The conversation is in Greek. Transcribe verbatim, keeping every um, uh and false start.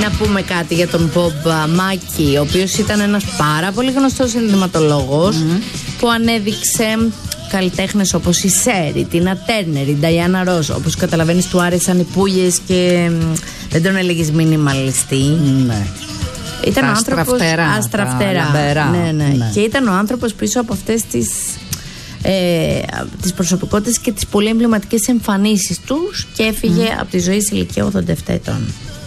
Να πούμε κάτι για τον Bob Mackie, ο οποίος ήταν ένας πάρα πολύ γνωστός ενδυματολόγος mm-hmm. που ανέδειξε καλλιτέχνες όπως η Σέρι, την Ατέρνερ, η Νταϊάννα Ρος. Όπως καταλαβαίνεις, του άρεσαν οι πουλιες και δεν τον έλεγες μινιμαλιστή. Ναι. Ήταν ο άνθρωπος αστραφτερά. Ναι, ναι. Ναι. Και ήταν ο άνθρωπος πίσω από αυτές τις, ε, τις προσωπικότητες και τις πολύ εμβληματικές εμφανίσεις τους και έφυγε mm. από τη ζωή σε ηλικία ογδόντα επτά ετών.